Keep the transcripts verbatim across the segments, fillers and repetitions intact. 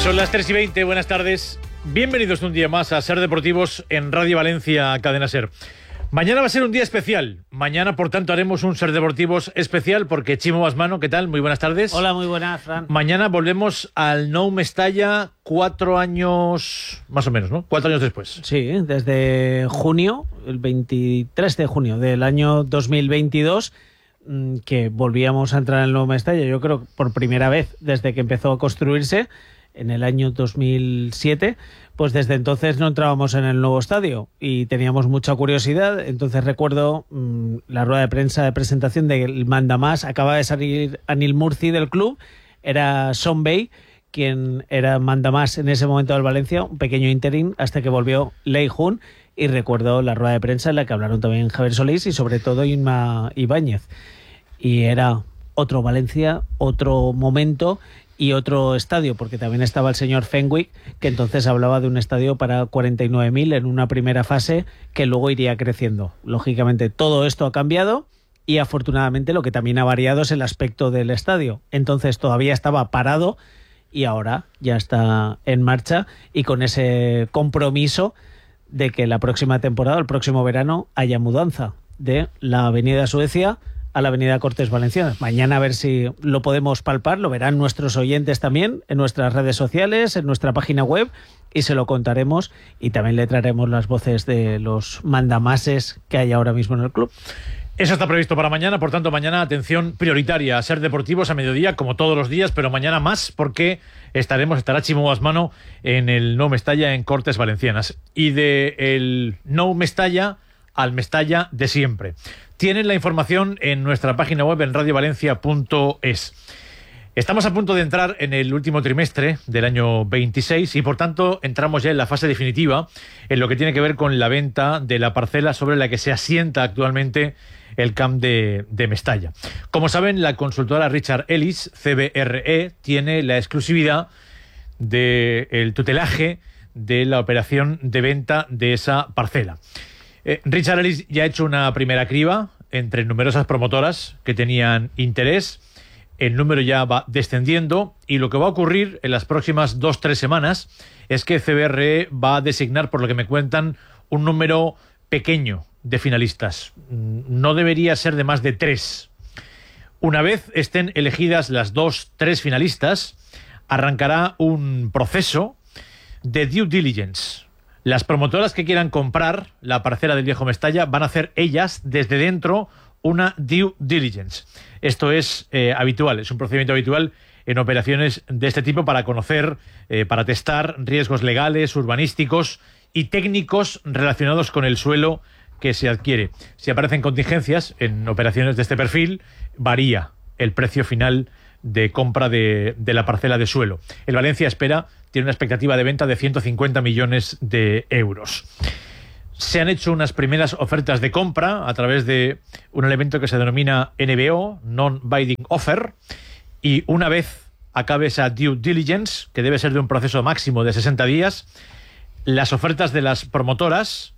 Son las tres y veinte, buenas tardes. Bienvenidos un día más a Ser Deportivos en Radio Valencia, Cadena Ser. Mañana va a ser un día especial. Mañana, por tanto, haremos un Ser Deportivos especial porque Chimo Basmano, ¿qué tal? Muy buenas tardes. Hola, muy buenas, Fran. Mañana volvemos al Nou Mestalla cuatro años, más o menos, ¿no? Cuatro años después. Sí, desde junio, el veintitrés de junio del año dos mil veintidós, que volvíamos a entrar en el Nou Mestalla, yo creo por primera vez desde que empezó a construirse en el año dos mil siete, pues desde entonces no entrábamos en el nuevo estadio y teníamos mucha curiosidad. Entonces recuerdo mmm, la rueda de prensa de presentación del mandamás. Acaba de salir Anil Murci del club, era Sean Bay quien era mandamás en ese momento del Valencia, un pequeño interín hasta que volvió Lei Jun, y recuerdo la rueda de prensa en la que hablaron también Javier Solís y sobre todo Inma Ibáñez, y era otro Valencia, otro momento y otro estadio, porque también estaba el señor Fenwick, que entonces hablaba de un estadio para cuarenta y nueve mil en una primera fase que luego iría creciendo. Lógicamente todo esto ha cambiado y afortunadamente lo que también ha variado es el aspecto del estadio. Entonces todavía estaba parado y ahora ya está en marcha y con ese compromiso de que la próxima temporada, el próximo verano, haya mudanza de la Avenida Suecia a la Avenida Cortes Valencianas. Mañana a ver si lo podemos palpar, lo verán nuestros oyentes también en nuestras redes sociales, en nuestra página web, y se lo contaremos, y también le traeremos las voces de los mandamases que hay ahora mismo en el club. Eso está previsto para mañana, por tanto mañana atención prioritaria a Ser Deportivos a mediodía, como todos los días, pero mañana más porque estaremos, estará Chimo Basmano en el Nou Mestalla en Cortes Valencianas. Y de el Nou Mestalla al Mestalla de siempre. Tienen la información en nuestra página web en radio valencia punto es. Estamos a punto de entrar en el último trimestre del año veintiséis y por tanto entramos ya en la fase definitiva en lo que tiene que ver con la venta de la parcela sobre la que se asienta actualmente el camp de, de Mestalla. Como saben, la consultora Richard Ellis, C B R E, tiene la exclusividad del tutelaje de la operación de venta de esa parcela. Eh, Richard Ellis ya ha hecho una primera criba entre numerosas promotoras que tenían interés. El número ya va descendiendo y lo que va a ocurrir en las próximas dos o tres semanas es que C B R E va a designar, por lo que me cuentan, un número pequeño de finalistas. No debería ser de más de tres. Una vez estén elegidas las dos, tres finalistas, arrancará un proceso de due diligence. Las promotoras que quieran comprar la parcela del Viejo Mestalla van a hacer ellas desde dentro una due diligence. Esto es eh, habitual, es un procedimiento habitual en operaciones de este tipo para conocer, eh, para testar riesgos legales, urbanísticos y técnicos relacionados con el suelo que se adquiere. Si aparecen contingencias en operaciones de este perfil, varía el precio final de compra de, de la parcela de suelo. El Valencia espera, tiene una expectativa de venta de ciento cincuenta millones de euros. Se han hecho unas primeras ofertas de compra a través de un elemento que se denomina N B O, Non-Binding Offer, y una vez acabe esa due diligence, que debe ser de un proceso máximo de sesenta días, las ofertas de las promotoras,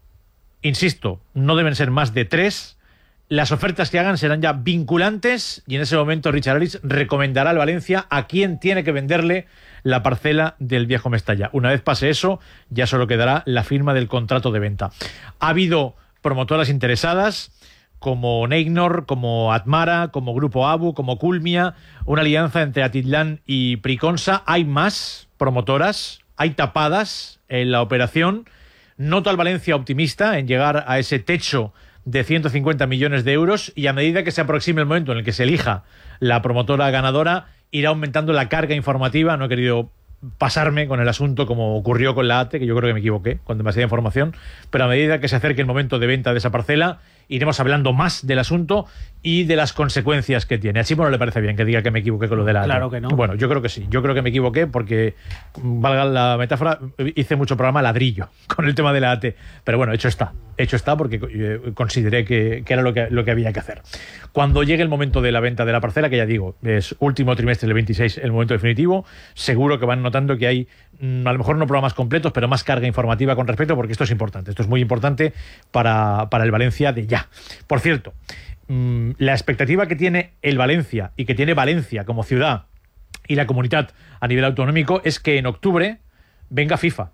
insisto, no deben ser más de tres. Las ofertas que hagan serán ya vinculantes y en ese momento Richard Ellis recomendará al Valencia a quién tiene que venderle la parcela del Viejo Mestalla. Una vez pase eso, ya solo quedará la firma del contrato de venta. Ha habido promotoras interesadas como Neignor, como Atmara, como Grupo Abu, como Culmia, una alianza entre Atitlán y Priconsa. Hay más promotoras, hay tapadas en la operación. Noto al Valencia optimista en llegar a ese techo de ciento cincuenta millones de euros y a medida que se aproxime el momento en el que se elija la promotora ganadora, irá aumentando la carga informativa. No he querido pasarme con el asunto como ocurrió con la ATE, que yo creo que me equivoqué con demasiada información, pero a medida que se acerque el momento de venta de esa parcela, iremos hablando más del asunto y de las consecuencias que tiene. A Chimo no le parece bien que diga que me equivoqué con lo de la ATE. Claro que no. Bueno, yo creo que sí. Yo creo que me equivoqué porque, valga la metáfora, hice mucho programa ladrillo con el tema de la ATE. Pero bueno, hecho está. Hecho está porque eh, consideré que, que era lo que, lo que había que hacer. Cuando llegue el momento de la venta de la parcela, que ya digo, es último trimestre del veintiséis el momento definitivo, seguro que van notando que hay, a lo mejor no programas completos, pero más carga informativa con respecto, porque esto es importante. Esto es muy importante para, para el Valencia de ya. Por cierto, la expectativa que tiene el Valencia y que tiene Valencia como ciudad y la comunidad a nivel autonómico es que en octubre venga FIFA.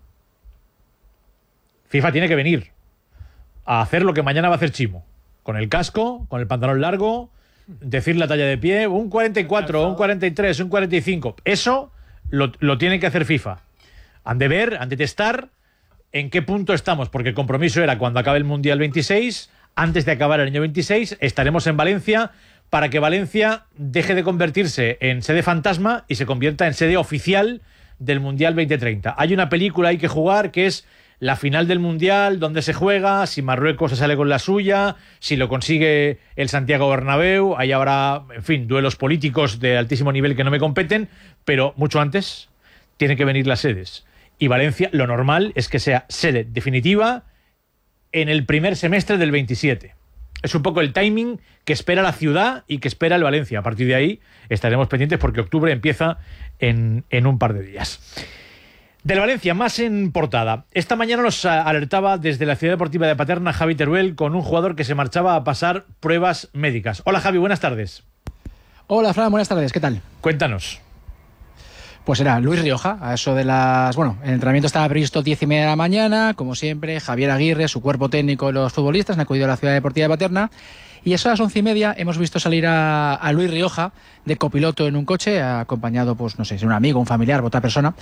FIFA tiene que venir a hacer lo que mañana va a hacer Chimo. Con el casco, con el pantalón largo, decir la talla de pie, un cuarenta y cuatro, un cuarenta y tres, un cuarenta y cinco. Eso lo, lo tiene que hacer FIFA. Han de ver, han de testar en qué punto estamos, porque el compromiso era cuando acabe el Mundial veintiséis, antes de acabar el año veintiséis, estaremos en Valencia para que Valencia deje de convertirse en sede fantasma y se convierta en sede oficial del Mundial veinte treinta. Hay una película hay que jugar que es la final del Mundial, donde se juega, si Marruecos se sale con la suya, si lo consigue el Santiago Bernabéu, ahí habrá, en fin, duelos políticos de altísimo nivel que no me competen, pero mucho antes tienen que venir las sedes. Y Valencia, lo normal es que sea sede definitiva en el primer semestre del veintisiete. Es un poco el timing que espera la ciudad y que espera el Valencia. A partir de ahí estaremos pendientes porque octubre empieza en, en un par de días. Del Valencia, más en portada. Esta mañana nos alertaba desde la Ciudad Deportiva de Paterna Javi Teruel con un jugador que se marchaba a pasar pruebas médicas. Hola Javi, buenas tardes. Hola Fran, buenas tardes, ¿qué tal? Cuéntanos. Pues era Luis Rioja, a eso de las... Bueno, el entrenamiento estaba previsto diez y media de la mañana, como siempre, Javier Aguirre, su cuerpo técnico y los futbolistas han acudido a la Ciudad Deportiva de Paterna, y eso a las once y media hemos visto salir a, a Luis Rioja de copiloto en un coche, acompañado, pues no sé, si un amigo, un familiar, otra persona,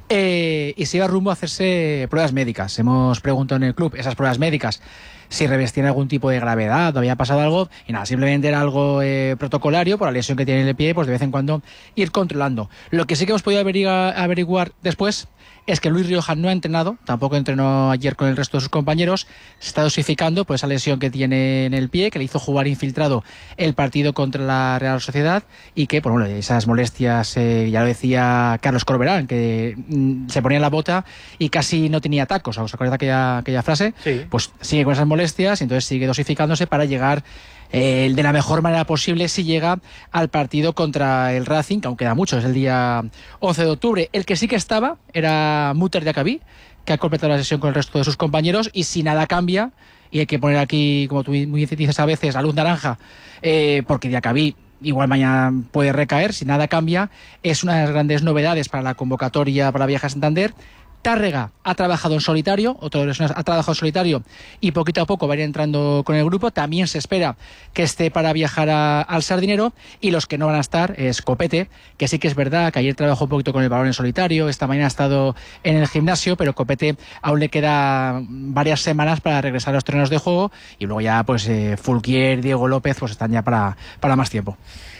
eh, y se iba rumbo a hacerse pruebas médicas. Hemos preguntado en el club esas pruebas médicas si revestían algún tipo de gravedad o había pasado algo, y nada, simplemente era algo eh, protocolario por la lesión que tiene en el pie, pues de vez en cuando ir controlando. Lo que sí que hemos podido averiguar, averiguar después es que Luis Rioja no ha entrenado, tampoco entrenó ayer con el resto de sus compañeros, se está dosificando por esa lesión que tiene en el pie, que le hizo jugar infiltrado el partido contra la Real Sociedad, y que, por bueno, esas molestias, eh, ya lo decía Carlos Corberán, que mm, se ponía en la bota y casi no tenía tacos. ¿Os acordáis de aquella, aquella frase? Sí. Pues sigue con esas molestias y entonces sigue dosificándose para llegar eh, de la mejor manera posible si llega al partido contra el Racing, que aún queda mucho, es el día once de octubre. El que sí que estaba era Muter Diacabí, que ha completado la sesión con el resto de sus compañeros, y si nada cambia, y hay que poner aquí, como tú muy bien dices a veces, la luz naranja, eh, porque Diacabí igual mañana puede recaer, si nada cambia, es una de las grandes novedades para la convocatoria para Viaje a Santander. Tárrega ha trabajado en solitario, otro de los ha trabajado en solitario y poquito a poco va a ir entrando con el grupo. También se espera que esté para viajar a, al Sardinero, y los que no van a estar es Copete, que sí que es verdad que ayer trabajó un poquito con el balón en solitario, esta mañana ha estado en el gimnasio, pero Copete aún le queda varias semanas para regresar a los terrenos de juego, y luego ya pues eh, Fulquier, Diego López pues están ya para, para más tiempo.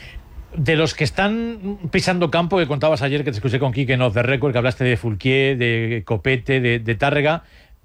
De los que están pisando campo, que contabas ayer, que te escuché con Quique en Off the Record, que hablaste de Fulquier, de Copete, de, de Tárrega,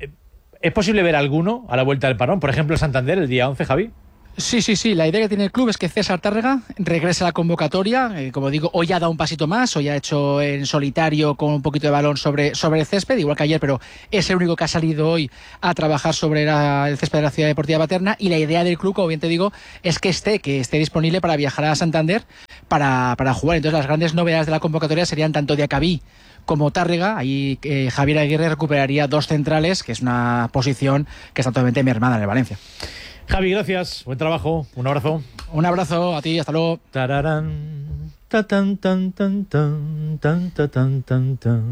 ¿es posible ver alguno a la vuelta del parón? Por ejemplo, Santander, el día once, Javi. Sí, sí, sí. La idea que tiene el club es que César Tárrega regrese a la convocatoria. Eh, como digo, hoy ha dado un pasito más, hoy ha hecho en solitario con un poquito de balón sobre, sobre el césped, igual que ayer, pero es el único que ha salido hoy a trabajar sobre la, el césped de la Ciudad Deportiva Paterna. Y la idea del club, como bien te digo, es que esté, que esté disponible para viajar a Santander para, para jugar. Entonces, las grandes novedades de la convocatoria serían tanto Diacabí como Tárrega. Ahí eh, Javier Aguirre recuperaría dos centrales, que es una posición que está totalmente mermada en el Valencia. Javi, gracias. Buen trabajo. Un abrazo. Un abrazo a ti. Hasta luego. Tararán, ta tan tan tan tan tan ta tan tan tan.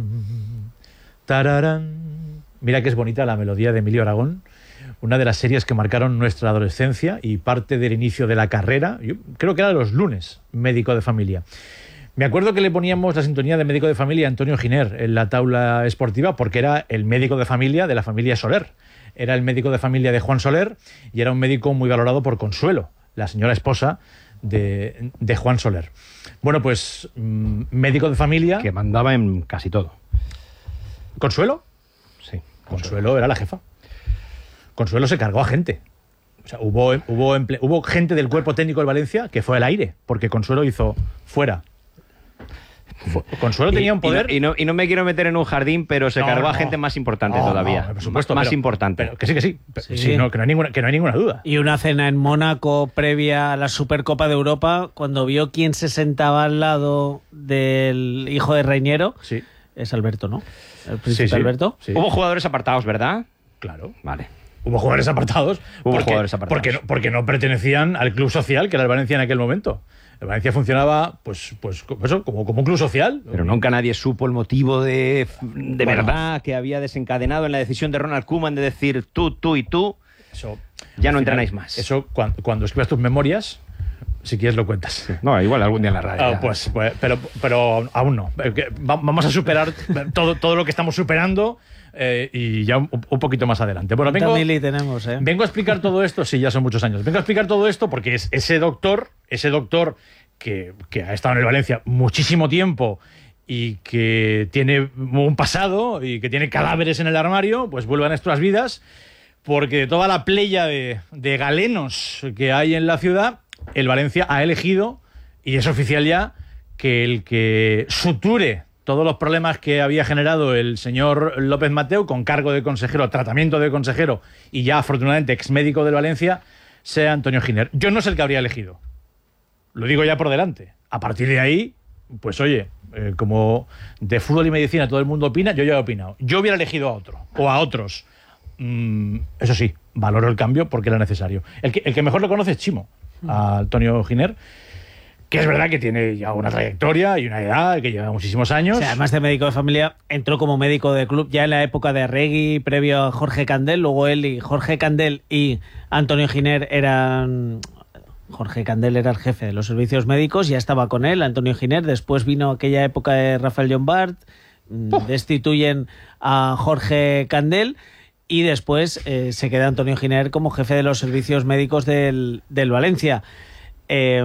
Tararán. Mira que es bonita la melodía de Emilio Aragón. Una de las series que marcaron nuestra adolescencia y parte del inicio de la carrera. Yo creo que era los lunes, Médico de Familia. Me acuerdo que le poníamos la sintonía de Médico de Familia a Antonio Giner en la taula esportiva, porque era el médico de familia de la familia Soler. Era el médico de familia de Juan Soler y era un médico muy valorado por Consuelo, la señora esposa de, de Juan Soler. Bueno, pues mmm, médico de familia... Que mandaba en casi todo. ¿Consuelo? Sí. Consuelo, Consuelo era la jefa. Consuelo se cargó a gente. O sea, hubo, hubo, emple... hubo gente del cuerpo técnico del Valencia que fue al aire, porque Consuelo hizo fuera. Consuelo tenía un poder. Y no, y, no, y no me quiero meter en un jardín, pero se no, cargó no. a gente más importante no, todavía. No, por supuesto, más pero, importante. Pero que sí, que sí. Sí. sí no, que, no hay ninguna, que no hay ninguna duda. Y una cena en Mónaco previa a la Supercopa de Europa, cuando vio quién se sentaba al lado del hijo de Reñero, sí. Es Alberto, ¿no? El príncipe sí, sí, Alberto. Sí. Hubo jugadores apartados, ¿verdad? Claro. Vale. Hubo jugadores apartados. Hubo porque, jugadores apartados. Porque no, porque no pertenecían al club social que era el Valencia en aquel momento. El Valencia funcionaba pues, pues eso, como, como un club social. Pero nunca nadie supo el motivo de, de Bueno. verdad que había desencadenado en la decisión de Ronald Koeman de decir tú, tú y tú, Eso, ya no al final, entrenáis más. Eso, cuando, cuando escribas tus memorias, si quieres lo cuentas. No, igual algún día en la radio. Ah, ya. pues, pues, pero, pero aún no. Eh, que va- Vamos a superar todo, todo lo que estamos superando eh, y ya un, un poquito más adelante. Bueno, vengo, Mili tenemos, ¿eh? vengo a explicar todo esto, sí, ya son muchos años. Vengo a explicar todo esto porque es ese doctor, ese doctor que, que ha estado en el Valencia muchísimo tiempo y que tiene un pasado y que tiene cadáveres en el armario, pues vuelve a nuestras vidas, porque de toda la playa de, de galenos que hay en la ciudad, el Valencia ha elegido, y es oficial ya, que el que suture todos los problemas que había generado el señor López Mateu, con cargo de consejero, tratamiento de consejero y ya afortunadamente exmédico del Valencia, sea Antonio Giner. Yo no sé el que habría elegido. Lo digo ya por delante. A partir de ahí, pues oye, eh, como de fútbol y medicina todo el mundo opina, yo ya he opinado. Yo hubiera elegido a otro, o a otros. Mm, eso sí, valoro el cambio porque era necesario. El que, el que mejor lo conoce es Chimo, a Antonio Giner, que es verdad que tiene ya una trayectoria y una edad, que lleva muchísimos años. O sea, además de médico de familia, entró como médico de club ya en la época de Arregui, previo a Jorge Candel. Luego él y Jorge Candel y Antonio Giner eran... Jorge Candel era el jefe de los servicios médicos, ya estaba con él, Antonio Giner. Después vino aquella época de Rafael Llombart, ¡Oh! destituyen a Jorge Candel y después eh, se queda Antonio Giner como jefe de los servicios médicos del, del Valencia. Eh,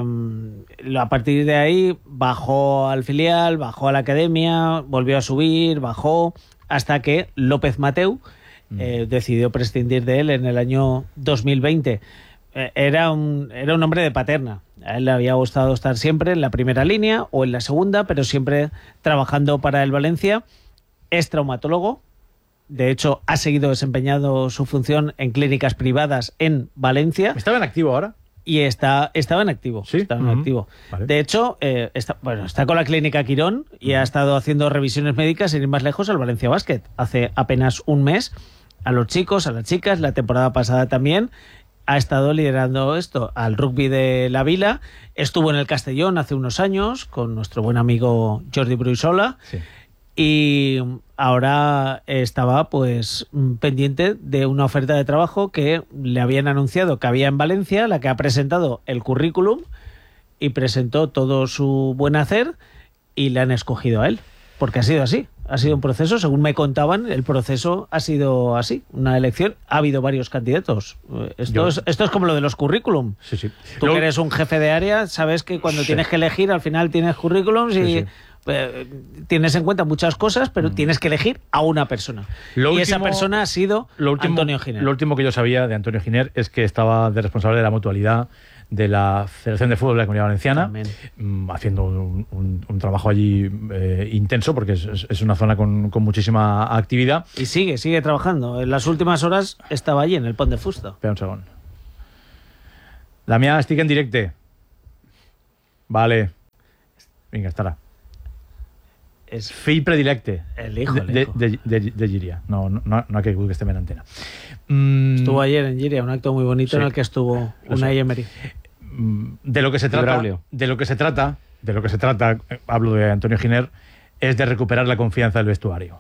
a partir de ahí bajó al filial, bajó a la academia, volvió a subir, bajó, hasta que López Mateu eh, decidió prescindir de él en el año dos mil veinte. Eh, era, un, era un hombre de Paterna. A él le había gustado estar siempre en la primera línea o en la segunda, pero siempre trabajando para el Valencia. Es traumatólogo. De hecho, ha seguido desempeñando su función en clínicas privadas en Valencia. ¿Estaba en activo ahora? Y está, estaba en activo. ¿Sí? Estaba en Ujú. activo. Vale. De hecho, eh, está, bueno, está con la clínica Quirón y ha estado haciendo revisiones médicas, sin ir más lejos, al Valencia Basket. Hace apenas un mes, a los chicos, a las chicas, la temporada pasada también. Ha estado liderando esto al rugby de la Vila. Estuvo en el Castellón hace unos años con nuestro buen amigo Jordi Bruisola. Sí. Y ahora estaba pues pendiente de una oferta de trabajo que le habían anunciado que había en Valencia, la que ha presentado el currículum y presentó todo su buen hacer y le han escogido a él, porque ha sido así. Ha sido un proceso, según me contaban, el proceso ha sido así, una elección. Ha habido varios candidatos. Esto, Yo- es, esto es como lo de los currículum. Sí, sí. Tú Lo- que eres un jefe de área, sabes que cuando Sí. tienes que elegir, al final tienes currículums y Sí, sí. eh, tienes en cuenta muchas cosas, pero tienes que elegir a una persona. Lo y esa último- persona ha sido Lo último, Antonio Giner. Lo último que yo sabía de Antonio Giner es que estaba de responsable de la mutualidad de la Federación de Fútbol de la Comunidad Valenciana, También. mm, haciendo un, un- un trabajo allí eh, intenso, porque es, es- es una zona con, con muchísima actividad. Y sigue, sigue trabajando. En las últimas horas estaba allí, en el Pont de Fusta. Espera un segundo. Damià, estic en directe. Vale. Vinga, estarà. Es Fill predilecte. el hijo, el de, hijo. de, de, de Llíria. No, no, no ha caigut que estem en antena. Mm, Estuvo ayer en Giria, un acto muy bonito Sí. en el que estuvo Lo Unai sé. Emery. de lo que se trata, Braulio. de lo que se trata, de lo que se trata, eh, hablo de Antonio Giner, es de recuperar la confianza del vestuario.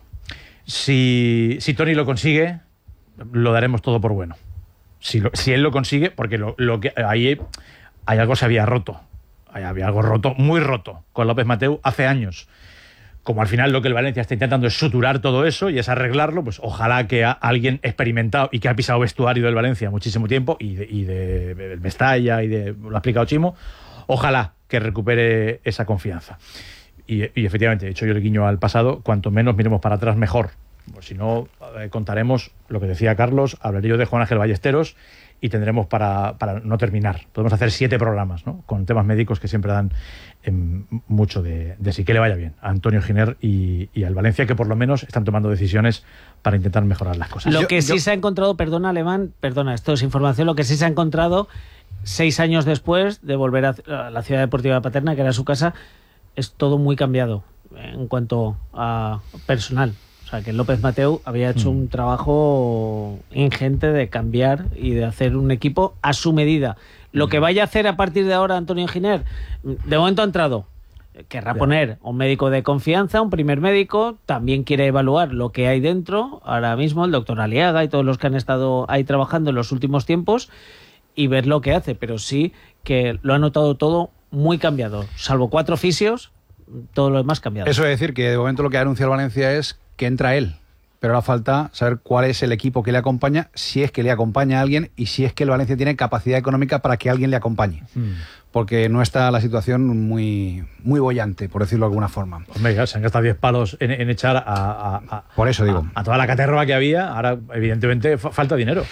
Si, si Tony lo consigue, lo daremos todo por bueno. Si, lo- si él lo consigue, porque lo, lo que ahí hay algo se había roto, Ahí había algo roto, muy roto, con López Mateu hace años. Como al final lo que el Valencia está intentando es suturar todo eso y es arreglarlo, pues ojalá que a alguien experimentado y que ha pisado vestuario del Valencia muchísimo tiempo y de, y de, de Mestalla y de, lo ha explicado Chimo, ojalá que recupere esa confianza. Y, y efectivamente, he hecho yo el guiño al pasado, cuanto menos miremos para atrás mejor. Pues si no, eh, contaremos lo que decía Carlos, hablaré yo de Juan Ángel Ballesteros y tendremos para, para no terminar. Podemos hacer siete programas, ¿no?, con temas médicos que siempre dan eh, mucho de, de sí. Que le vaya bien a Antonio Giner y, y al Valencia, que por lo menos están tomando decisiones para intentar mejorar las cosas. Lo Yo- que sí yo- se ha encontrado, perdona, Alemán, perdona, esto es información, lo que sí se ha encontrado seis años después de volver a a la Ciudad Deportiva de Paterna, que era su casa, es todo muy cambiado en cuanto a personal. O sea, que López Mateu había hecho Mm. un trabajo ingente de cambiar y de hacer un equipo a su medida. Lo que vaya a hacer a partir de ahora Antonio Giner, de momento ha entrado. Querrá poner un médico de confianza, un primer médico, también quiere evaluar lo que hay dentro, ahora mismo el doctor Aliaga y todos los que han estado ahí trabajando en los últimos tiempos, y ver lo que hace, pero sí que lo ha notado todo muy cambiado, salvo cuatro fisios, todo lo demás cambiado. Eso es decir, que de momento lo que ha anunciado Valencia es que entra él, pero ahora falta saber cuál es el equipo que le acompaña, si es que le acompaña a alguien y si es que el Valencia tiene capacidad económica para que alguien le acompañe. Mm. Porque no está la situación muy muy bollante, por decirlo de alguna forma. Hombre, ya, se han gastado diez palos en, en echar a, a, a, por eso digo. A, a toda la caterva que había, ahora evidentemente fa falta dinero.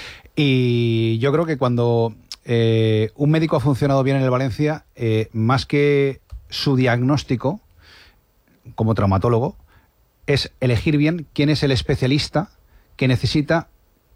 Y yo creo que cuando eh, un médico ha funcionado bien en el Valencia, eh, más que su diagnóstico como traumatólogo, es elegir bien quién es el especialista que necesita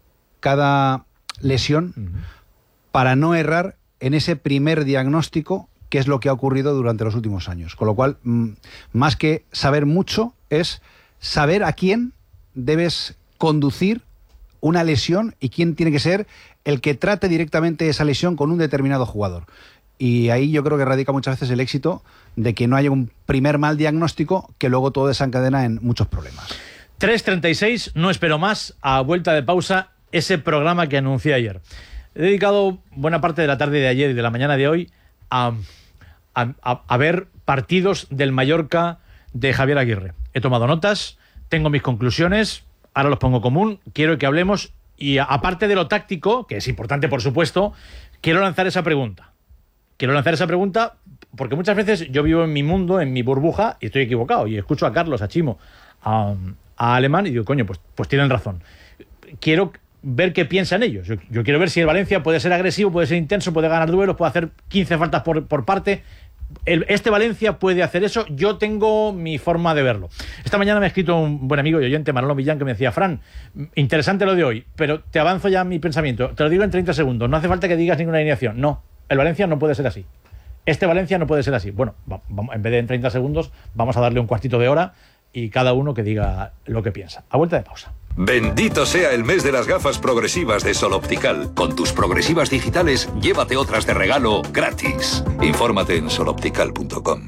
cada lesión uh-huh. para no errar en ese primer diagnóstico, que es lo que ha ocurrido durante los últimos años. Con lo cual, m- más que saber mucho, es saber a quién debes conducir una lesión y quién tiene que ser el que trate directamente esa lesión con un determinado jugador. Y ahí yo creo que radica muchas veces el éxito de que no haya un primer mal diagnóstico que luego todo desencadena en muchos problemas. tres treinta y seis, no espero más, a vuelta de pausa, ese programa que anuncié ayer. He dedicado buena parte de la tarde de ayer y de la mañana de hoy a, a, a, a ver partidos del Mallorca de Javier Aguirre. He tomado notas, tengo mis conclusiones, ahora los pongo común, quiero que hablemos y a, aparte de lo táctico, que es importante por supuesto, quiero lanzar esa pregunta. Quiero lanzar esa pregunta porque muchas veces yo vivo en mi mundo, en mi burbuja, y estoy equivocado, y escucho a Carlos, a Chimo, a, a Alemán, y digo, coño, pues, pues tienen razón. Quiero ver qué piensan ellos. Yo, yo quiero ver si el Valencia puede ser agresivo, puede ser intenso, puede ganar duelos, puede hacer quince faltas por, por parte. El, este Valencia puede hacer eso. Yo tengo mi forma de verlo. Esta mañana me ha escrito un buen amigo y oyente, Manolo Millán, que me decía: Fran, interesante lo de hoy, pero te avanzo ya mi pensamiento. Te lo digo en treinta segundos. No hace falta que digas ninguna alineación. No, el Valencia no puede ser así. Este Valencia no puede ser así. Bueno, vamos, en vez de en treinta segundos, vamos a darle un cuartito de hora y cada uno que diga lo que piensa. A vuelta de pausa. Bendito sea el mes de las gafas progresivas de Sol Optical. Con tus progresivas digitales, llévate otras de regalo gratis. Infórmate en sol optical punto com.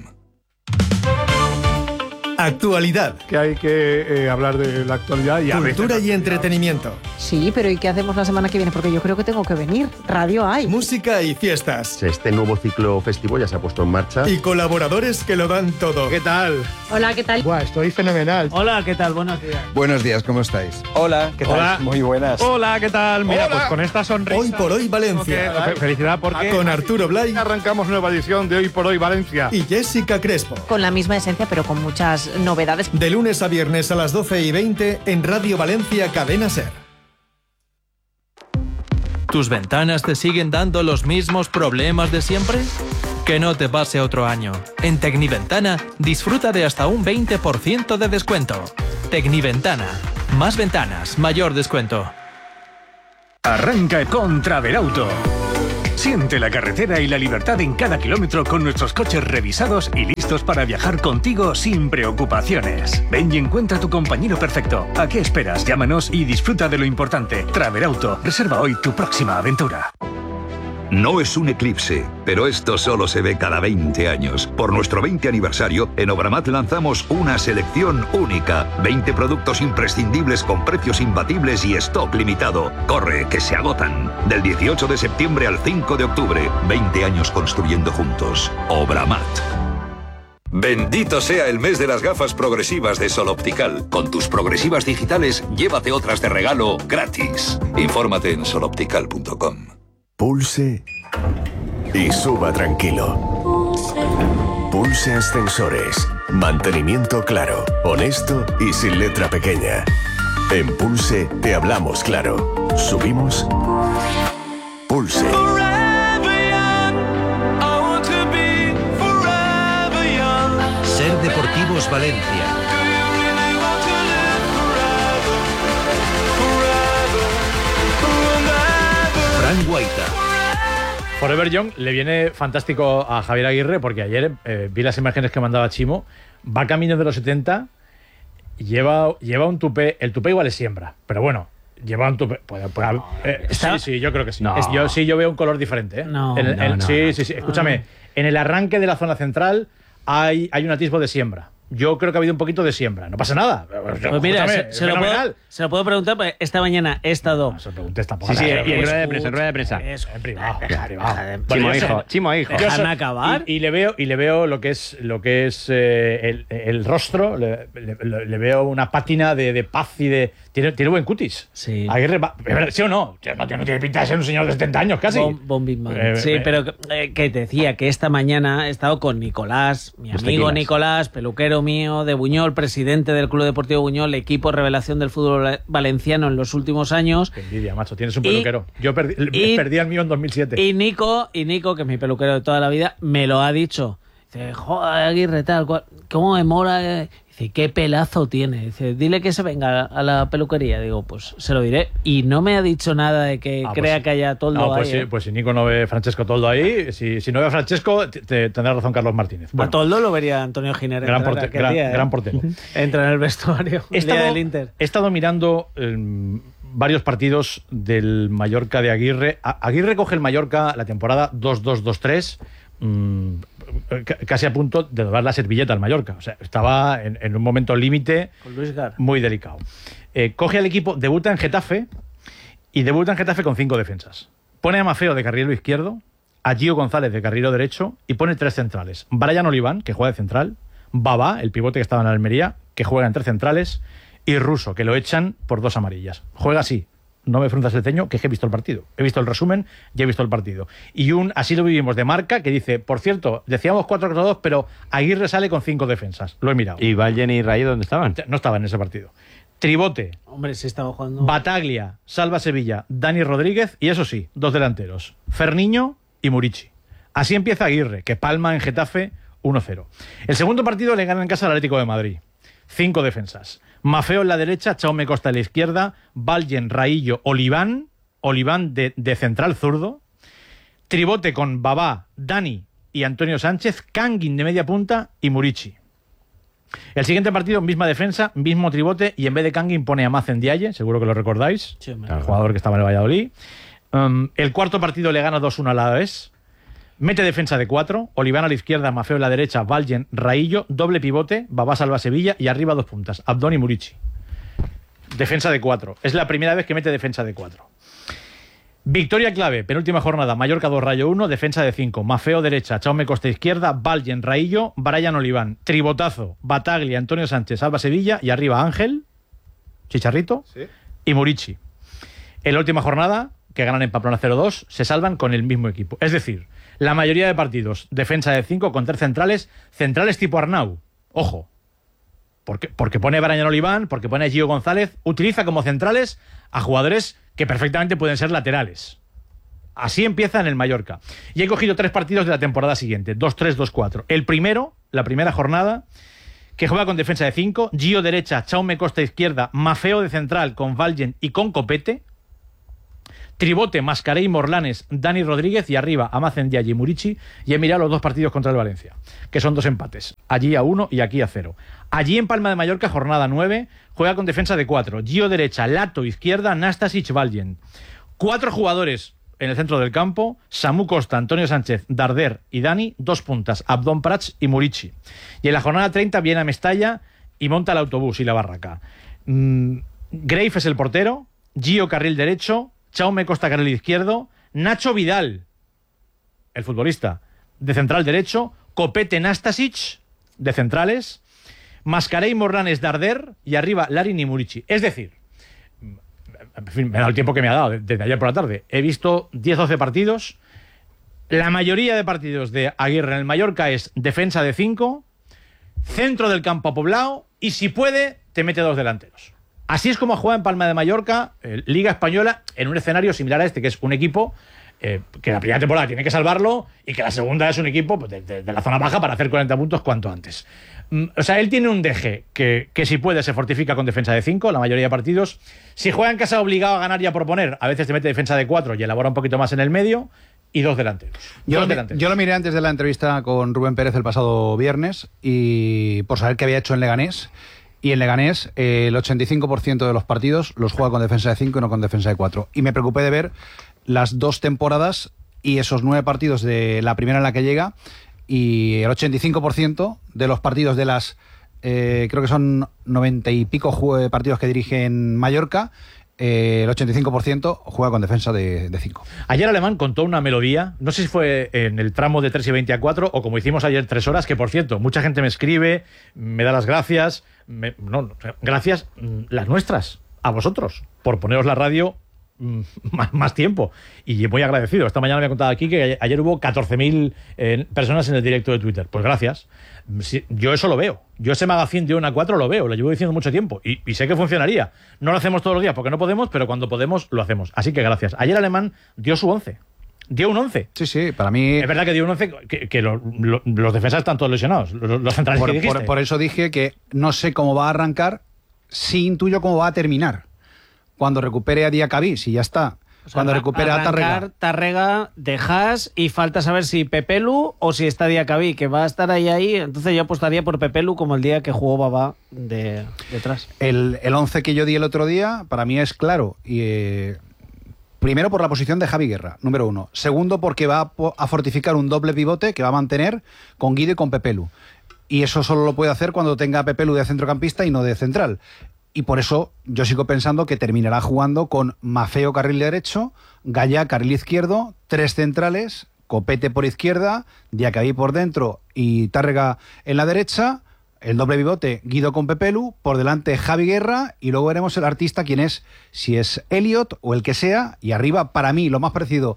Actualidad. Que hay que eh, hablar de la actualidad y a Cultura veces y entretenimiento. Sí, pero ¿y qué hacemos la semana que viene? Porque yo creo que tengo que venir. Radio hay. Música y fiestas. Este nuevo ciclo festivo ya se ha puesto en marcha. Y colaboradores que lo dan todo. ¿Qué tal? Hola, ¿qué tal? Buah, estoy fenomenal. Hola, ¿qué tal? Buenos días. Buenos días, ¿cómo estáis? Hola, ¿qué tal? Hola. Muy buenas. Hola, ¿qué tal? Mira, Hola. pues con esta sonrisa. Hoy por hoy Valencia. Fe- Felicidad porque Con Arturo Blay arrancamos nueva edición de Hoy por Hoy Valencia. y Jessica Crespo. Con la misma esencia, pero con muchas novedades. De lunes a viernes a las doce y veinte en Radio Valencia Cadena Ser. ¿Tus ventanas te siguen dando los mismos problemas de siempre? Que no te pase otro año. En Tecniventana disfruta de hasta un veinte por ciento de descuento. Tecniventana. Más ventanas, mayor descuento. Arranca con Travelauto. Siente la carretera y la libertad en cada kilómetro con nuestros coches revisados y listos para viajar contigo sin preocupaciones. Ven y encuentra tu compañero perfecto. ¿A qué esperas? Llámanos y disfruta de lo importante. Travelauto. Reserva hoy tu próxima aventura. No es un eclipse, pero esto solo se ve cada veinte años. Por nuestro veinte aniversario, en Obramat lanzamos una selección única. veinte productos imprescindibles con precios imbatibles y stock limitado. Corre, que se agotan. Del dieciocho de septiembre al cinco de octubre. veinte años construyendo juntos. Obramat. Bendito sea el mes de las gafas progresivas de Sol Optical. Con tus progresivas digitales, llévate otras de regalo gratis. Infórmate en sol optical punto com. Pulse y suba tranquilo. Pulse Ascensores. Mantenimiento claro, honesto y sin letra pequeña. En Pulse te hablamos claro. Subimos. Pulse. Ser Deportivos Valencia. Fran Guaita. Forever Young le viene fantástico a Javier Aguirre porque ayer eh, vi las imágenes que mandaba Chimo. Va camino de los setenta, lleva, lleva un tupé. El tupé igual es siembra, pero bueno, Llevan tu... Puede, puede, eh, sí, sí, yo creo que sí. No. Yo sí, yo veo un color diferente. ¿eh? No, en el, no, en- no, sí, no. sí, sí. Escúchame, en el arranque de la zona central hay, hay un atisbo de siembra. Yo creo que ha habido un poquito de siembra. No pasa nada. Pues mira, se, se lo puedo, fenomenal. se lo puedo preguntar, porque esta mañana he estado... No se pregunte esta Sí, sí, y en rueda de prensa, en rueda de prensa. Eso, En privado, en privado. Chimo Bueno, yo hijo, sé- chimo hijo. yo Déjame sé- acabar. Y, y le veo y le veo lo que es lo que es eh, el, el rostro, le, le- le veo una pátina de, de paz y de tiene, tiene buen cutis. Sí. Aguirre va- ¿sí o no? No tiene, no tiene pinta de ser un señor de setenta años casi. Bon, bon Big Man. Eh, sí, eh, pero eh, que te decía que esta mañana he estado con Nicolás, mi Los amigo tequilas. Nicolás, peluquero mío de Buñol, presidente del Club Deportivo Buñol, equipo revelación del fútbol valenciano en los últimos años. Qué envidia, macho. Tienes un Y- peluquero. Yo perdí, y- perdí el mío en dos mil siete. Y Nico, y Nico, que es mi peluquero de toda la vida, me lo ha dicho. Dice, joder, Aguirre, tal cual. ¿Cómo me mola? eh?". Dice, qué pelazo tiene. Dice, dile que se venga a la peluquería. Digo, pues se lo diré. Y no me ha dicho nada de que Ah, pues crea sí. que haya toldo No, pues, ahí. sí, ¿eh? pues si Nico no ve Francesco Toldo ahí, si, si no ve a Francesco, te, te- tendrá razón Carlos Martínez. A Bueno, Toldo lo vería Antonio Giner. gran, entrar porte- aquel gran- día, ¿eh? gran portero. Entra en el vestuario. He El día estado, del Inter. he estado mirando eh, varios partidos del Mallorca de Aguirre. A- Aguirre coge el Mallorca la temporada dos dos dos tres, mm, ca- casi a punto de doblar la servilleta al Mallorca. O sea, estaba en, en un momento límite Con Luis Gar. muy delicado. Eh, coge al equipo, debuta en Getafe y debuta en Getafe con cinco defensas. Pone a Mafeo de carrilero izquierdo, a Gio González de carrilero derecho y pone tres centrales. Brian Oliván, que juega de central, Baba, el pivote que estaba en Almería, que juega en tres centrales, y Russo, que lo echan por dos amarillas. Juega así. No me frunzas el ceño, que es que he visto el partido. He visto el resumen y he visto el partido. Y un así lo vivimos de Marca, que dice, por cierto, decíamos cuatro contra dos, pero Aguirre sale con cinco defensas. Lo he mirado. ¿Y Vallen y Rayo dónde estaban? No estaba en ese partido. Tribote, Hombre, sí estaba jugando. Bataglia, Salva Sevilla, Dani Rodríguez y eso sí, dos delanteros, Ferniño y Murici. Así empieza Aguirre, que palma en Getafe uno cero. El segundo partido le gana en casa al Atlético de Madrid. Cinco defensas. Mafeo en la derecha, Chaume Costa en la izquierda, Vallen, Raillo, Oliván, Oliván de, de central zurdo, Tribote con Babá, Dani y Antonio Sánchez, Kangin de media punta y Murici. El siguiente partido, misma defensa, mismo tribote, y en vez de Kangin pone a Mazen Diaye, seguro que lo recordáis, Sí, me el acuerdo. jugador que estaba en el Valladolid. Um, el cuarto partido le gana dos uno al Alavés. Mete defensa de cuatro, Oliván a la izquierda, Mafeo a la derecha, Vallen, Raillo, doble pivote, Babá Salva Sevilla y arriba dos puntas, Abdón y Murici. Defensa de cuatro. Es la primera vez que mete defensa de cuatro. Victoria clave, penúltima jornada, Mallorca dos, Rayo uno, defensa de cinco, Mafeo derecha, Chaume Costa izquierda, Vallen, Raillo, Brian Oliván, tribotazo, Bataglia, Antonio Sánchez, Salva Sevilla y arriba Ángel, Chicharrito y Murici. En la última jornada, que ganan en Pamplona cero dos, se salvan con el mismo equipo. Es decir, la mayoría de partidos, defensa de cinco con tres centrales, centrales tipo Arnau. Ojo, porque, porque pone a Brian Oliván, porque pone a Gio González, utiliza como centrales a jugadores que perfectamente pueden ser laterales. Así empieza en el Mallorca. Y he cogido tres partidos de la temporada siguiente, dos tres, dos cuatro. El primero, la primera jornada, que juega con defensa de cinco, Gio derecha, Chaume Costa izquierda, Mafeo de central con Vallen y con Copete, Tribote, Mascaré y Morlanes, Dani Rodríguez y arriba Amazen Diaye y Murici. Y he mirado los dos partidos contra el Valencia, que son dos empates, allí a uno y aquí a cero. Allí en Palma de Mallorca, jornada nueve, juega con defensa de cuatro, Gio derecha, Lato izquierda, Nastasic, Vallen. Cuatro jugadores en el centro del campo, Samu Costa, Antonio Sánchez, Darder y Dani, dos puntas, Abdón Prats y Murici. Y en la jornada treinta viene a Mestalla y monta el autobús y la barraca. Mm, Grave es el portero, Gio carril derecho, Chaume Costa carril izquierdo, Nacho Vidal, el futbolista, de central derecho, Copete, Nastasic, de centrales, Mascaré y Morlanes, Darder y arriba Larin y Murici. Es decir, en fin, me ha dado el tiempo que me ha dado desde ayer por la tarde. He visto diez doce partidos. La mayoría de partidos de Aguirre en el Mallorca es defensa de cinco, centro del campo poblado y si puede te mete dos delanteros. Así es como juega en Palma de Mallorca, eh, Liga Española, en un escenario similar a este, que es un equipo eh, que la primera temporada tiene que salvarlo y que la segunda es un equipo pues, de, de, de la zona baja para hacer cuarenta puntos cuanto antes. Mm, o sea, él tiene un deje que, que si puede se fortifica con defensa de cinco, la mayoría de partidos. Si juega en casa obligado a ganar y a proponer, a veces te mete defensa de cuatro y elabora un poquito más en el medio y dos delanteros. Yo, dos lo, delanteros. yo lo miré antes de la entrevista con Rubén Pérez el pasado viernes y por saber qué había hecho en Leganés. Y en Leganés, eh, el ochenta y cinco por ciento de los partidos los juega con defensa de cinco y no con defensa de cuatro. Y me preocupé de ver las dos temporadas y esos nueve partidos de la primera en la que llega, y el ochenta y cinco por ciento de los partidos de las, eh, creo que son noventa y pico jue- partidos que dirige en Mallorca, eh, el ochenta y cinco por ciento juega con defensa de cinco. Ayer Alemán contó una melodía, no sé si fue en el tramo de tres y veinte a cuatro o como hicimos ayer tres horas, que por cierto, mucha gente me escribe, me da las gracias, me, no, gracias las nuestras, a vosotros, por poneros la radio más, más tiempo, y muy agradecido. Esta mañana me ha contado aquí que ayer, ayer hubo catorce mil eh, personas en el directo de Twitter. Pues gracias. Sí, yo eso lo veo. Yo ese magazine de una a cuatro lo veo, lo llevo diciendo mucho tiempo y, y sé que funcionaría. No lo hacemos todos los días porque no podemos, pero cuando podemos lo hacemos. Así que gracias. Ayer Alemán dio su once. Dio un once. Sí, sí, para mí... Es verdad que dio un once que, que lo, lo, los defensas están todos lesionados, los, los centrales por, que dijiste. por, por eso dije que no sé cómo va a arrancar, sí intuyo cómo va a terminar. Cuando recupere a Diacabí, si ya está... O sea, Cuando recupera a Tarrega. Tarrega, dejas y falta saber si Pepelu o si está Diacabí, que va a estar ahí ahí. Entonces yo apostaría por Pepelu como el día que jugó Babá de, detrás. El, el once que yo di el otro día, para mí es claro. Y, eh, primero por la posición de Javi Guerra, número uno. Segundo porque va a, a fortificar un doble pivote que va a mantener con Guido y con Pepelu. Y eso solo lo puede hacer cuando tenga a Pepelu de centrocampista y no de central. Y por eso yo sigo pensando que terminará jugando con Maffeo carril derecho, Gaya carril izquierdo, tres centrales, Copete por izquierda, Diacabí por dentro y Tárrega en la derecha, el doble pivote Guido con Pepelu, por delante Javi Guerra, y luego veremos el artista quién es, si es Elliot o el que sea, y arriba para mí lo más parecido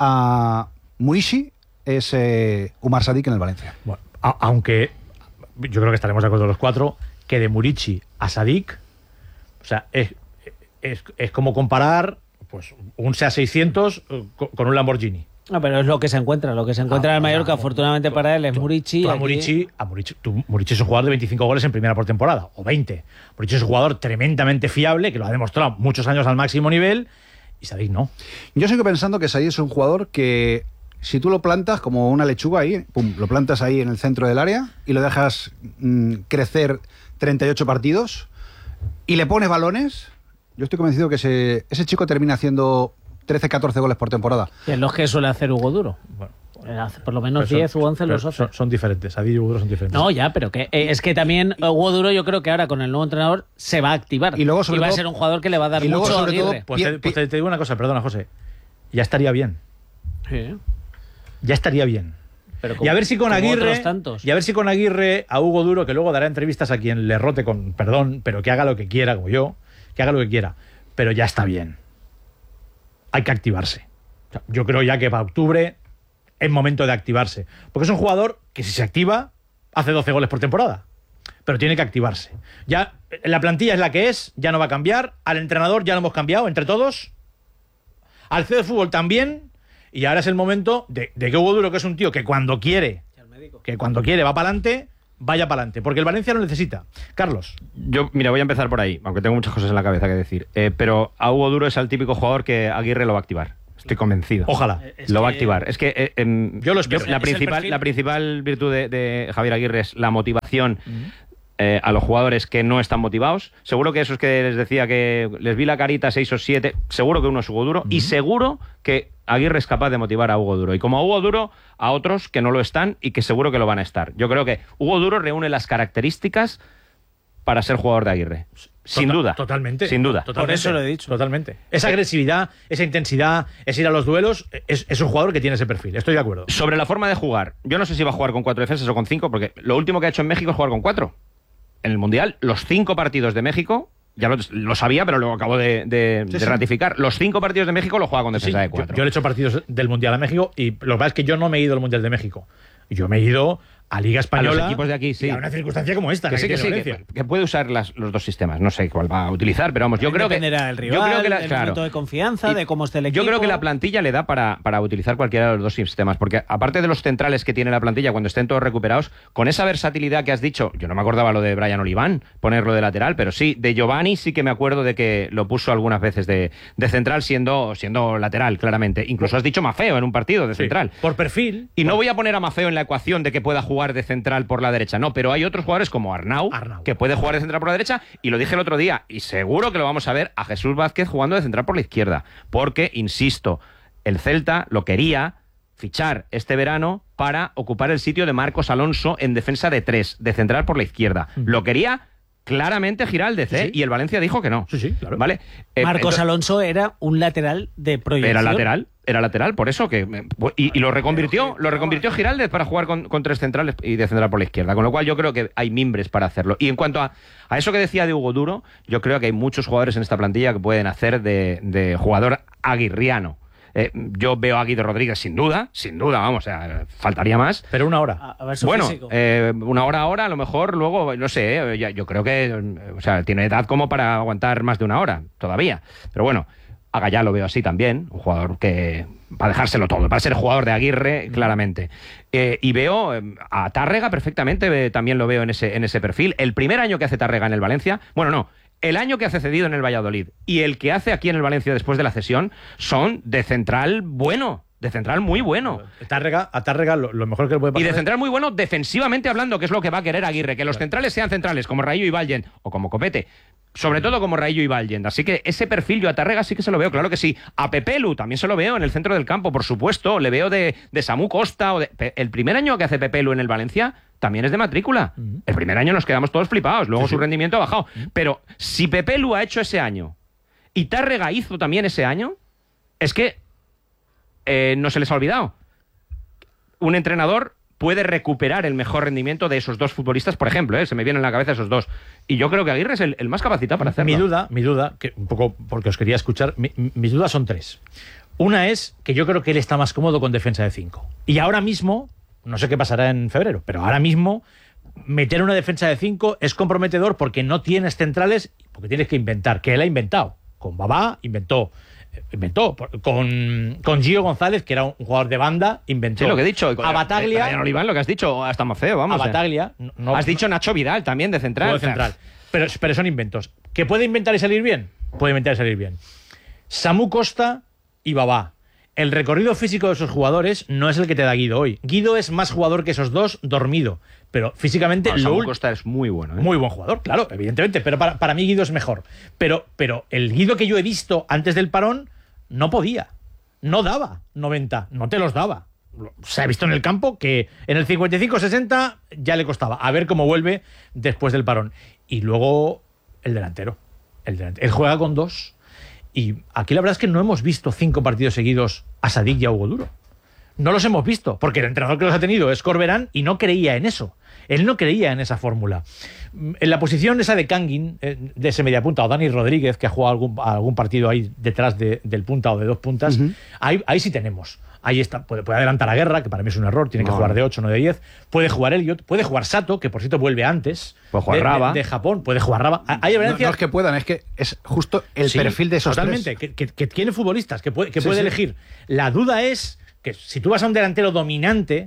a Murici es eh, Umar Sadik en el Valencia. Bueno, a, aunque yo creo que estaremos de acuerdo los cuatro, que de Murici a Sadik, o sea, es, es, es como comparar pues un SEAT seiscientos con, con un Lamborghini. No, pero es lo que se encuentra, lo que se encuentra ah, en Mallorca, no, afortunadamente tú, para él, es tú, Murici. Tú a Murici, a Murici, tú, Murici es un jugador de veinticinco goles en primera por temporada, o veinte. Murici es un jugador tremendamente fiable, que lo ha demostrado muchos años al máximo nivel, y Sadik no. Yo sigo pensando que Sadik es un jugador que, si tú lo plantas como una lechuga ahí, pum, lo plantas ahí en el centro del área y lo dejas mmm, crecer treinta y ocho partidos y le pones balones, yo estoy convencido que ese, ese chico termina haciendo trece, catorce goles por temporada. Y es lo que suele hacer Hugo Duro. Bueno, por lo menos son, diez u once los hace. Son, son diferentes, Sadik y Hugo Duro son diferentes. No, ya, pero que eh, es que también Hugo Duro yo creo que ahora con el nuevo entrenador se va a activar. Y luego sobre y va todo, a ser un jugador que le va a dar y luego mucho sobre todo, pues, te, pues te, te digo una cosa, perdona José, ya estaría bien. Sí. Ya estaría bien. Pero como, y a ver si con Aguirre tantos. y a ver si con Aguirre a Hugo Duro, que luego dará entrevistas a quien le rote con perdón, pero que haga lo que quiera, como yo, que haga lo que quiera, pero ya está bien. Hay que activarse. O sea, yo creo ya que para octubre es momento de activarse, porque es un jugador que si se activa hace doce goles por temporada, pero tiene que activarse. Ya la plantilla es la que es, ya no va a cambiar, al entrenador ya lo hemos cambiado entre todos, al C E O de fútbol también. Y ahora es el momento de, de que Hugo Duro, que es un tío que cuando quiere, que cuando quiere va para adelante, vaya para adelante, porque el Valencia lo necesita. Carlos. Yo, mira, voy a empezar por ahí, aunque tengo muchas cosas en la cabeza que decir. Eh, pero a Hugo Duro es el típico jugador que Aguirre lo va a activar. Estoy convencido. Ojalá. Es lo va a activar. Es que eh, eh, yo lo espero. Yo, la, principal, la principal virtud de, de Javier Aguirre es la motivación. Uh-huh. Eh, a los jugadores que no están motivados. Seguro que esos que les decía que les vi la carita seis o siete, seguro que uno es Hugo Duro, uh-huh. Y seguro que Aguirre es capaz de motivar a Hugo Duro. Y como a Hugo Duro, a otros que no lo están y que seguro que lo van a estar. Yo creo que Hugo Duro reúne las características para ser jugador de Aguirre. Sin Total, duda. Totalmente. Sin duda. Totalmente, Por eso lo he dicho. Totalmente. Esa agresividad, esa intensidad, es ir a los duelos, es, es un jugador que tiene ese perfil. Estoy de acuerdo. Sobre la forma de jugar, yo no sé si va a jugar con cuatro defensas o con cinco, porque lo último que ha hecho en México es jugar con cuatro. En el Mundial, los cinco partidos de México, ya lo, lo sabía, pero lo acabo de, de, sí, de ratificar, sí. Los cinco partidos de México lo juega con defensa sí, de cuatro. Yo, yo le he hecho partidos del Mundial a México y lo que pasa es que yo no me he ido al Mundial de México. Yo me he ido a Liga Española, a los equipos de aquí, sí. Y a una circunstancia como esta. Que sí, que, sí, que, que puede usar las, los dos sistemas. No sé cuál va a utilizar, pero vamos, yo creo que... Dependerá del rival, yo creo que la, del claro, minuto de confianza, y, de cómo esté el equipo. Yo creo que la plantilla le da para, para utilizar cualquiera de los dos sistemas, porque aparte de los centrales que tiene la plantilla cuando estén todos recuperados, con esa versatilidad que has dicho, yo no me acordaba lo de Brian Oliván, ponerlo de lateral, pero sí, de Giovanni sí que me acuerdo de que lo puso algunas veces de, de central siendo, siendo lateral, claramente. Incluso has dicho Maffeo en un partido de central. Sí, por perfil. Y por... no voy a poner a Maffeo en la ecuación de que pueda jugar jugar de central por la derecha. No, pero hay otros jugadores como Arnau, Arnau, que puede jugar de central por la derecha, y lo dije el otro día, y seguro que lo vamos a ver a Jesús Vázquez jugando de central por la izquierda, porque, insisto, el Celta lo quería fichar este verano para ocupar el sitio de Marcos Alonso en defensa de tres, de central por la izquierda. Mm. Lo quería claramente Giraldez, ¿eh? Sí, sí. Y el Valencia dijo que no. Sí, sí, claro. ¿Vale? Eh, Marcos entonces, Alonso era un lateral de proyección. Era lateral, era lateral, por eso que... Y, y lo reconvirtió, lo reconvirtió Giraldez para jugar con, con tres centrales y de central por la izquierda, con lo cual yo creo que hay mimbres para hacerlo. Y en cuanto a, a eso que decía de Hugo Duro, yo creo que hay muchos jugadores en esta plantilla que pueden hacer de, de jugador aguirriano. Eh, yo veo a Guido Rodríguez sin duda, sin duda, vamos, o sea, faltaría más. Pero una hora. A, a ver su bueno, físico. Eh, una hora ahora, a lo mejor luego, no sé, eh, ya, yo creo que, o sea, tiene edad como para aguantar más de una hora, todavía. Pero bueno, a Gallá lo veo así también, un jugador que va a dejárselo todo, va a ser jugador de Aguirre, claramente. Eh, y veo eh, a Tárrega perfectamente, eh, también lo veo en ese, en ese perfil. El primer año que hace Tárrega en el Valencia, bueno, no, el año que hace cedido en el Valladolid y el que hace aquí en el Valencia después de la cesión son de central bueno, de central muy bueno. Tárrega, a Tárrega lo, lo mejor que le puede pasar. Y de central muy bueno defensivamente hablando, que es lo que va a querer Aguirre, que los centrales sean centrales como Raillo y Vallen o como Copete. Sobre todo como Raillo y Vallen. Así que ese perfil yo a Tárrega sí que se lo veo, claro que sí. A Pepelu también se lo veo en el centro del campo, por supuesto. Le veo de, de Samu Costa. O de, el primer año que hace Pepelu en el Valencia también es de matrícula. Uh-huh. El primer año nos quedamos todos flipados. Luego sí, su sí. rendimiento ha bajado. Uh-huh. Pero si Pepelu ha hecho ese año y Tárrega hizo también ese año, es que eh, no se les ha olvidado. Un entrenador puede recuperar el mejor rendimiento de esos dos futbolistas, por ejemplo, ¿eh? Se me vienen a la cabeza esos dos. Y yo creo que Aguirre es el, el más capacitado para hacerlo. Mi duda, mi duda, que un poco porque os quería escuchar, mi, mis dudas son tres. Una es que yo creo que él está más cómodo con defensa de cinco. Y ahora mismo, no sé qué pasará en febrero, pero ahora mismo meter una defensa de cinco es comprometedor porque no tienes centrales, porque tienes que inventar, que él ha inventado. Con Babá inventó. Inventó con, con Gio González, que era un jugador de banda, inventó. Sí, lo que he dicho. A Bataglia. A Oliván, lo que has dicho, hasta más feo, vamos. A Bataglia. No, has dicho Nacho Vidal también, de central. De central. Pero, pero son inventos. ¿Que puede inventar y salir bien? Puede inventar y salir bien. Samu Costa y Babá. El recorrido físico de esos jugadores no es el que te da Guido hoy. Guido es más jugador que esos dos, dormido. Pero físicamente... No, Samu Costa es muy bueno. ¿eh? Muy buen jugador, claro, evidentemente. Pero para, para mí Guido es mejor. Pero, pero el Guido que yo he visto antes del parón no podía. No daba noventa. No te los daba. Se ha visto en el campo que en el cincuenta y cinco sesenta ya le costaba. A ver cómo vuelve después del parón. Y luego el delantero. El delantero. Él juega con dos... Y aquí la verdad es que no hemos visto cinco partidos seguidos a Sadik y a Hugo Duro. No los hemos visto, porque el entrenador que los ha tenido es Corberán y no creía en eso. Él no creía en esa fórmula. En la posición esa de Kangin, de ese mediapunta, o Dani Rodríguez, que ha jugado algún, algún partido ahí detrás de, del punta o de dos puntas, uh-huh. ahí, ahí sí tenemos. Ahí está, puede, puede adelantar a Guerra, que para mí es un error, tiene que no. jugar de ocho, no de diez. Puede jugar Elliot, puede jugar Sato, que por cierto vuelve antes. Puede jugar de, Raba. De, de Japón, puede jugar Raba. Hay no, no es que puedan, es que es justo el sí, perfil de esos totalmente, tres. que, que, que tiene futbolistas, que puede, que sí, puede sí. elegir. La duda es que si tú vas a un delantero dominante,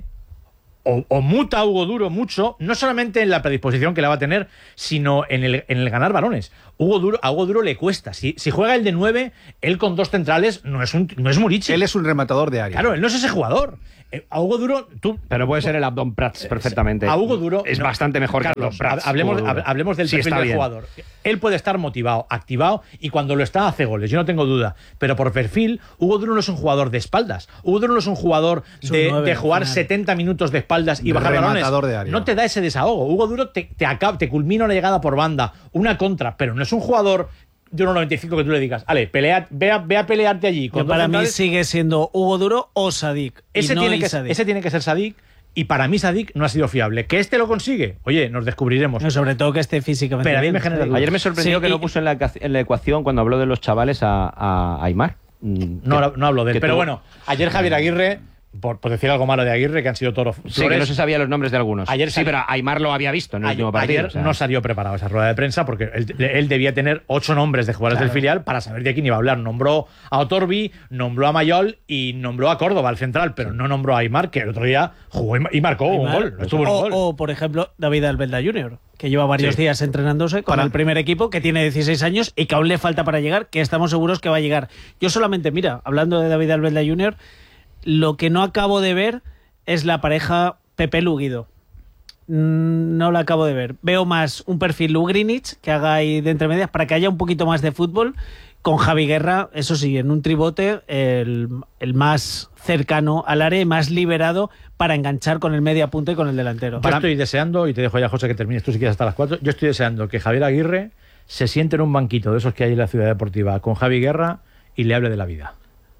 o, o muta a Hugo Duro mucho, no solamente en la predisposición que la va a tener, sino en el, en el ganar balones. Hugo Duro, a Hugo Duro le cuesta. Si, si juega el de nueve, él con dos centrales no es, un, no es Murici. Él es un rematador de área. Claro, él no es ese jugador. A Hugo Duro, tú... Pero puede ser el Abdon Prats perfectamente. A Hugo Duro... Es no, bastante mejor Carlos, que Abdon Prats. Hablemos, hablemos del sí, perfil del bien. jugador. Él puede estar motivado, activado, y cuando lo está hace goles, yo no tengo duda. Pero por perfil, Hugo Duro no es un jugador de espaldas. Hugo Duro no es un jugador de, nueve, de jugar final. setenta minutos de espaldas y bajar balones. De área. No te da ese desahogo. Hugo Duro te, te, acaba, te culmina una llegada por banda, una contra, pero no es un jugador... de uno noventa y cinco que tú le digas, ale, pelea, ve, a, ve a pelearte allí. Con para mí sigue siendo Hugo Duro o Sadik. Ese, no tiene que, Sadik. ese tiene que ser Sadik, y para mí Sadik no ha sido fiable. ¿Que este lo consigue? Oye, nos descubriremos. No, sobre todo que esté físicamente Pero a mí bien. me genera dudas. Ayer me sorprendió sí, que y... no puso en la, en la ecuación cuando habló de los chavales a, a Aimar. No, no hablo de él. Pero tuvo... bueno, ayer Javier Aguirre... Por, por decir algo malo de Aguirre, que han sido toros flores. Sí, que no se sabía los nombres de algunos. Ayer sí, pero Aimar lo había visto en el ayer, último partido. Ayer o sea. no salió preparado esa rueda de prensa porque él, él debía tener ocho nombres de jugadores claro. del filial para saber de quién iba a hablar. Nombró a Otorbi, nombró a Mayol y nombró a Córdoba, al central, pero no nombró a Aimar, que el otro día jugó y marcó Aimar, un gol. Estuvo en un o, gol. o, por ejemplo, David Albelda junior, que lleva varios sí. días entrenándose con para... el primer equipo, que tiene dieciséis años y que aún le falta para llegar, que estamos seguros que va a llegar. Yo solamente, mira, hablando de David Albelda junior, lo que no acabo de ver es la pareja Pepe Luguido. no lo acabo de ver. Veo más un perfil Ugrinich que haga ahí de entre medias para que haya un poquito más de fútbol. Con Javi Guerra, eso sí, en un tribote, el, el más cercano al área y más liberado para enganchar con el media punta y con el delantero. Yo estoy deseando, y te dejo ya, José, que termines tú si quieres hasta las cuatro, yo estoy deseando que Javier Aguirre se siente en un banquito de esos que hay en la Ciudad Deportiva con Javi Guerra y le hable de la vida.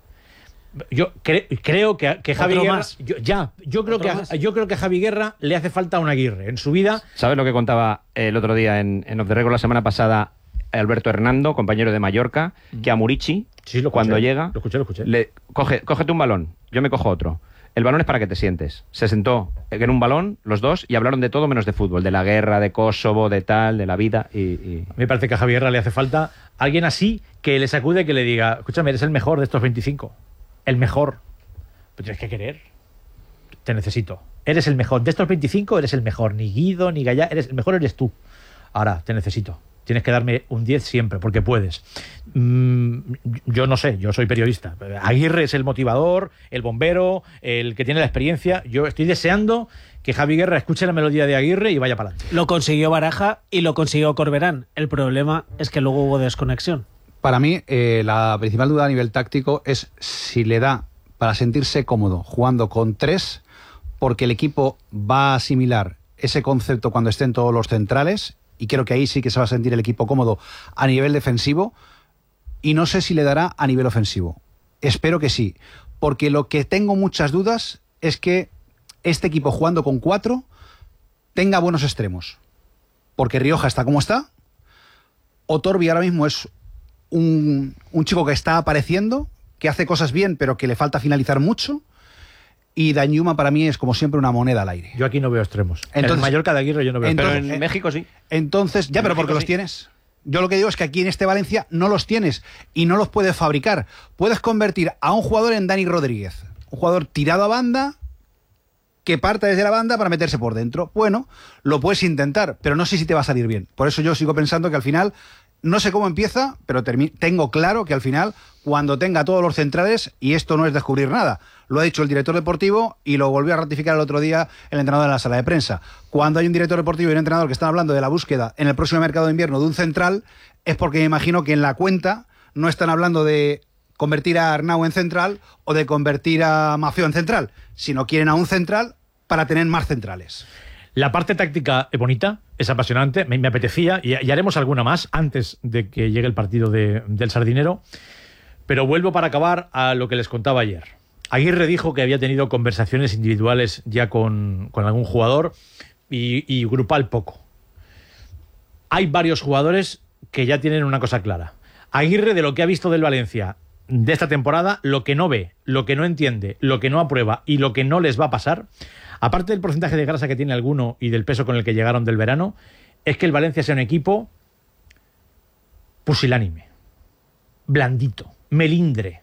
Yo cre creo que, que Javi Guerra... Yo, ya, yo creo, que a, yo creo que a Javi Guerra le hace falta un Aguirre en su vida. ¿Sabes lo que contaba el otro día en, en Off the Record la semana pasada Alberto Hernando, compañero de Mallorca, que a Murici, sí, lo escuché, cuando llega, lo escuché, lo escuché. le coge, cógete un balón, yo me cojo otro. El balón es para que te sientes. Se sentó en un balón, los dos, y hablaron de todo menos de fútbol, de la guerra, de Kosovo, de tal, de la vida. Y, y... Me parece que a Javi Guerra le hace falta alguien así que le sacude, que le diga, escúchame, eres el mejor de estos veinticinco. El mejor. Pero tienes que querer. Te necesito. Eres el mejor. De estos veinticinco eres el mejor. Ni Guido, ni Gallá. Eres, el mejor eres tú. Ahora, te necesito. Tienes que darme un diez siempre, porque puedes. Mm, yo no sé, yo soy periodista. Aguirre es el motivador, el bombero, el que tiene la experiencia. Yo estoy deseando que Javi Guerra escuche la melodía de Aguirre y vaya para adelante. Lo consiguió Baraja y lo consiguió Corberán. El problema es que luego hubo desconexión. Para mí, eh, la principal duda a nivel táctico es si le da para sentirse cómodo jugando con tres, porque el equipo va a asimilar ese concepto cuando estén todos los centrales, y creo que ahí sí que se va a sentir el equipo cómodo a nivel defensivo, y no sé si le dará a nivel ofensivo. Espero que sí, porque lo que tengo muchas dudas es que este equipo jugando con cuatro tenga buenos extremos, porque Rioja está como está, Otorbi ahora mismo es un, un chico que está apareciendo, que hace cosas bien, pero que le falta finalizar mucho, y Danjuma para mí es como siempre una moneda al aire. Yo aquí no veo extremos. Entonces, en el Mallorca de Aguirre yo no veo Pero extremos. en eh, México sí. Entonces, ya, en pero México porque los sí. tienes. Yo lo que digo es que aquí en este Valencia no los tienes y no los puedes fabricar. Puedes convertir a un jugador en Dani Rodríguez, un jugador tirado a banda, que parta desde la banda para meterse por dentro. Bueno, lo puedes intentar, pero no sé si te va a salir bien. Por eso yo sigo pensando que al final, no sé cómo empieza, pero tengo claro que al final, cuando tenga todos los centrales, y esto no es descubrir nada, lo ha dicho el director deportivo y lo volvió a ratificar el otro día el entrenador en la sala de prensa. Cuando hay un director deportivo y un entrenador que están hablando de la búsqueda en el próximo mercado de invierno de un central, es porque me imagino que en la cuenta no están hablando de convertir a Arnau en central o de convertir a Mafeo en central, sino quieren a un central para tener más centrales. La parte táctica es bonita, es apasionante, me, me apetecía, y, y haremos alguna más antes de que llegue el partido de, del Sardinero, pero vuelvo para acabar a lo que les contaba ayer. Aguirre dijo que había tenido conversaciones individuales ya con, con algún jugador y, y grupal poco. Hay varios jugadores que ya tienen una cosa clara. Aguirre, de lo que ha visto del Valencia de esta temporada, lo que no ve, lo que no entiende, lo que no aprueba y lo que no les va a pasar, aparte del porcentaje de grasa que tiene alguno y del peso con el que llegaron del verano, es que el Valencia sea un equipo pusilánime, blandito, melindre.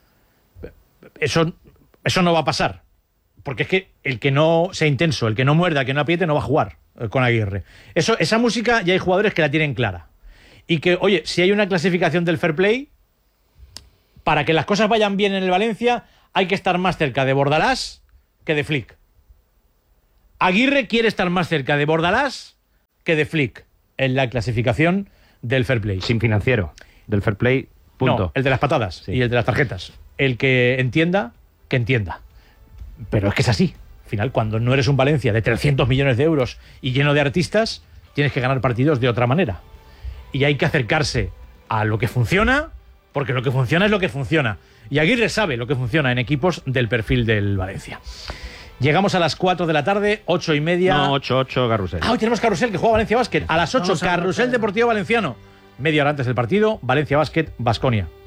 Eso, eso no va a pasar, porque es que el que no sea intenso, el que no muerda, el que no apriete, no va a jugar con Aguirre. Eso, esa música ya hay jugadores que la tienen clara. Y que, oye, si hay una clasificación del fair play, para que las cosas vayan bien en el Valencia, hay que estar más cerca de Bordalás que de Flick. Aguirre quiere estar más cerca de Bordalás que de Flick en la clasificación del fair play. Sin financiero, del fair play, punto. No, el de las patadas sí. Y el de las tarjetas. El que entienda, que entienda. Pero es que es así. Al final, cuando no eres un Valencia de trescientos millones de euros y lleno de artistas, tienes que ganar partidos de otra manera. Y hay que acercarse a lo que funciona, porque lo que funciona es lo que funciona. Y Aguirre sabe lo que funciona en equipos del perfil del Valencia. Llegamos a las cuatro de la tarde, ocho y media. No, ocho, ocho, Carrusel. Ah, hoy tenemos Carrusel, que juega Valencia Basket. A las ocho, Carrusel Deportivo Valenciano. Media hora antes del partido, Valencia Basket, Baskonia.